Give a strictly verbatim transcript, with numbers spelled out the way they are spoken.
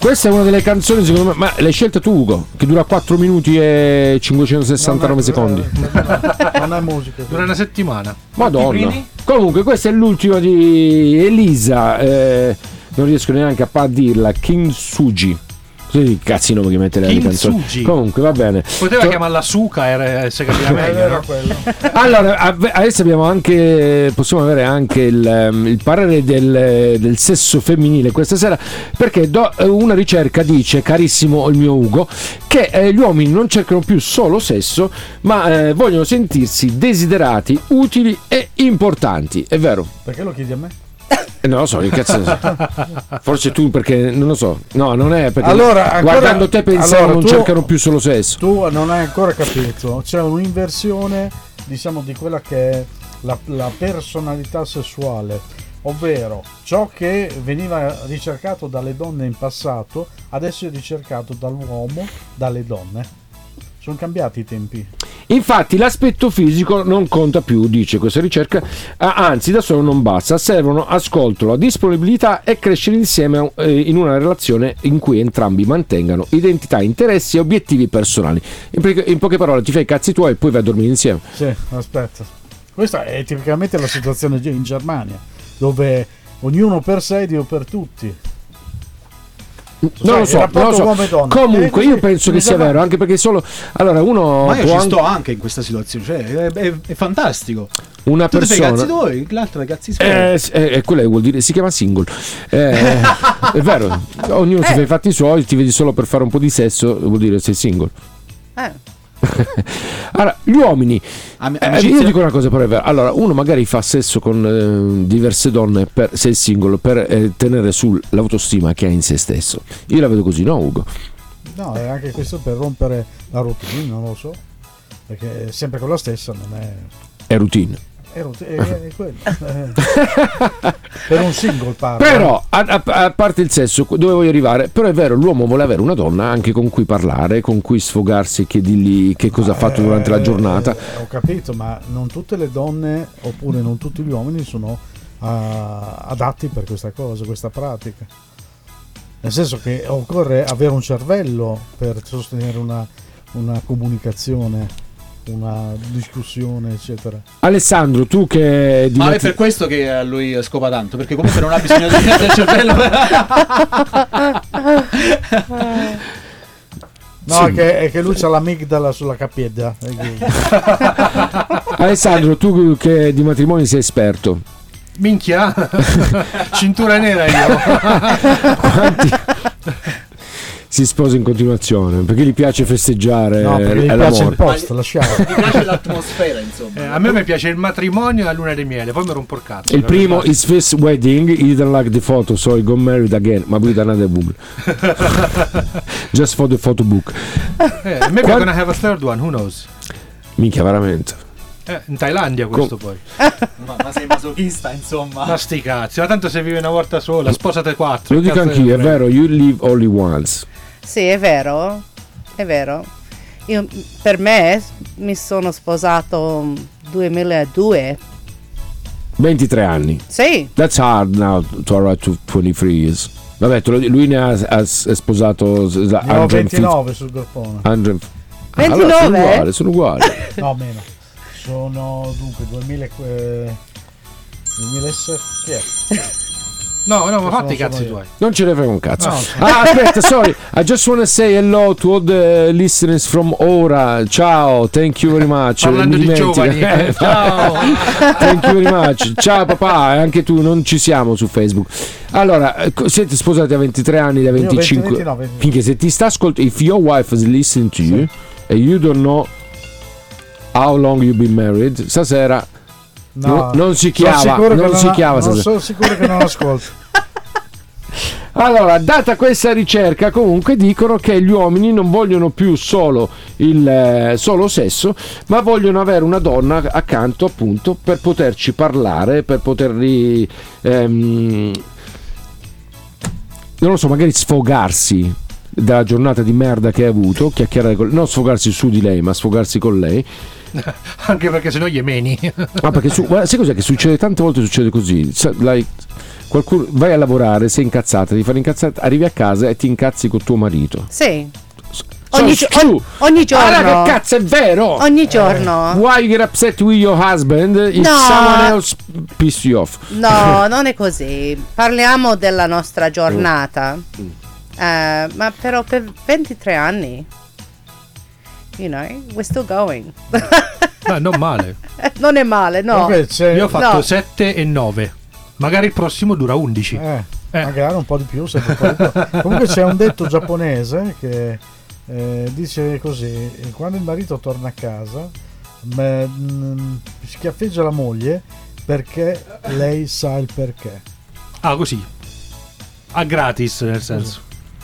Questa è una delle canzoni, secondo me, ma l'hai scelta tu, Ugo, che dura quattro minuti e cinquecentosessantanove secondi. Non è musica. Dura una settimana. Madonna. Comunque, questa è l'ultima di Elisa. Eh, non riesco neanche a dirla. Kintsugi. Così cazzo i nomi che mette le canzoni. Comunque va bene. Poteva to- chiamarla Suka e se capiva meglio, no? Allora adesso abbiamo anche possiamo avere anche il, il parere del, del sesso femminile questa sera, perché do, una ricerca dice, carissimo il mio Ugo, che eh, gli uomini non cercano più solo sesso, ma eh, vogliono sentirsi desiderati, utili e importanti. È vero? Perché lo chiedi a me? Eh, non lo so, che cazzo ne so. Forse tu, perché non lo so. No, non è perché allora, ancora, guardando te pensavo allora, non tu, cercano più solo sesso. Tu non hai ancora capito. C'è un'inversione, diciamo, di quella che è la, la personalità sessuale, ovvero ciò che veniva ricercato dalle donne in passato adesso è ricercato dall'uomo dalle donne. Sono cambiati i tempi. Infatti l'aspetto fisico non conta più, dice questa ricerca, anzi da solo non basta, servono ascolto, la disponibilità e crescere insieme in una relazione in cui entrambi mantengano identità, interessi e obiettivi personali. In poche parole, ti fai i cazzi tuoi e poi vai a dormire insieme. Sì, aspetta. Questa è tipicamente la situazione in Germania, dove ognuno per sé e Dio per tutti. Non lo so, non lo so. Comunque eh, io penso che sia vero, anche perché solo allora uno ma io può ci anche... sto anche in questa situazione, cioè è, è, è fantastico. Una tu persona ti fai i cazzi tuoi, l'altro i cazzi suoi. Eh, eh, quello vuol dire, si chiama single. Eh, è vero, ognuno eh. si fa i fatti suoi, ti vedi solo per fare un po' di sesso, vuol dire sei single. Eh. Allora, gli uomini, Am- eh, io dico una cosa però è vera. Allora, uno magari fa sesso con eh, diverse donne per, se è singolo, per eh, tenere sull'autostima che ha in se stesso. Io la vedo così, no Ugo? No, è anche questo per rompere la routine, non lo so, perché è sempre con la stessa, non è... È routine. È, routine, è, è quello. Per un single parlo. Però a, a, a parte il sesso, dove voglio arrivare? Però è vero, l'uomo vuole avere una donna anche con cui parlare, con cui sfogarsi, che dirgli che cosa ma ha fatto eh, durante la giornata. Eh, ho capito, ma non tutte le donne oppure non tutti gli uomini sono uh, adatti per questa cosa, questa pratica. Nel senso che occorre avere un cervello per sostenere una, una comunicazione, una discussione, eccetera. Alessandro, tu che ma è per questo che a lui scopa tanto, perché comunque non ha bisogno di del cervello. No, sì. che, è che lui c'ha l'amigdala sulla cappietta. Alessandro, tu che di matrimoni sei esperto. Minchia, cintura nera io. Quanti si sposa in continuazione perché gli piace festeggiare? No, perché gli l'amore. piace il post, lasciamo. Gli piace l'atmosfera, insomma. Eh, a me mi piace il matrimonio e la luna di miele, poi mi rompo il cazzo. Il primo is first wedding, he didn't like the photo, so he got married again. Ma with another woman. Just for the photo book. Eh, maybe Qual- I'm gonna have a third one, who knows? Minchia, veramente. Eh, in Thailandia questo Com- poi. Ma, ma sei masochista, insomma. Ma sti cazzi, ma tanto se vivi una volta sola, sposate quattro. Lo dico anch'io, è vero, you live only once. Sì, è vero, è vero. Io, per me mi sono sposato duemiladue. ventitré anni. Sì. That's hard now to arrive to twenty-three years. Vabbè, lui ne ha, ha, ha sposato no, ventinove sul groppone. ventinove? Allora, sono uguali, sono uguali. No, meno. Sono dunque duemila, eh, duemilasette. Chi è? No, no, ma fatti i cazzi tuoi. Non ce ne frega un cazzo. No, ah, aspetta, sorry. I just want to say hello to all the listeners from Ora. Ciao, thank you very much. Parlando di giovani. Ciao. Thank you very much. Ciao papà, anche tu non ci siamo su Facebook. Allora, siete sposati a ventitré anni, da venticinque. venti, ventinove, ventinove. Finché se ti sta ascoltando, if your wife is listening to you and you don't know how long you've been married, stasera no, no, non si chiama, non, non si chiama. Non sono sicuro che non ascolto. Allora, data questa ricerca, comunque dicono che gli uomini non vogliono più solo il eh, solo sesso, ma vogliono avere una donna accanto, appunto, per poterci parlare, per poterli ehm, non lo so, magari sfogarsi dalla giornata di merda che hai avuto, chiacchierare con, non sfogarsi su di lei, ma sfogarsi con lei. Anche perché sennò gli emeni. Ah, perché su, guarda, sai cos'è che succede? Tante volte succede così. Like, qualcuno, vai a lavorare, sei incazzata, ti fanno incazzare, arrivi a casa e ti incazzi con tuo marito. Sì. So Ogni, gio- true. ogni giorno. Allora che cazzo è vero? Ogni giorno. Why you get upset with your husband if No. someone else piss you off? No, non è così. Parliamo della nostra giornata. Mm. Eh, ma però per ventitré anni, you know, we're still going. Ma non male. Non è male, no. Comunque c'è- Io ho fatto No. sette e nove. Magari il prossimo dura undici. Eh, Eh. magari un po' di più, se un po' di più. Comunque c'è un detto giapponese che eh, dice così: quando il marito torna a casa me- mh, schiaffeggia la moglie perché lei sa il perché. Ah, così. A gratis, nel senso.